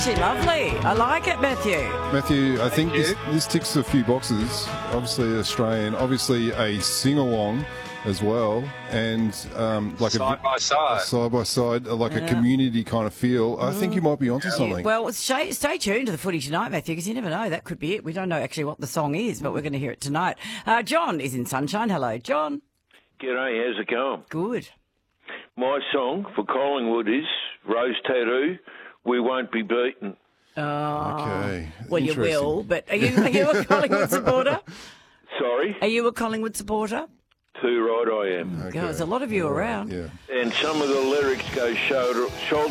actually lovely. I like it, Matthew. Matthew, I think this ticks a few boxes. Obviously Australian, obviously a sing-along as well, and like side by side, like a community kind of feel. I think you might be onto something. Well, stay tuned to the footy tonight, Matthew, because you never know. That could be it. We don't know actually what the song is, but we're going to hear it tonight. John is in Sunshine. Hello, John. G'day, how's it going? Good. My song for Collingwood is Rose Tattoo, We Won't Be Beaten. Okay. Well, you will, but are you a Collingwood supporter? Sorry? Are you a Collingwood supporter? Too right I am. Okay. God, there's a lot of you around. Yeah. And some of the lyrics go shoulder